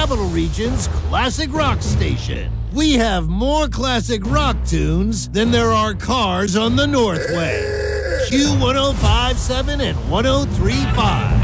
Capital Region's classic rock station. We have more classic rock tunes than there are cars on the Northway. Q1057 and 1035.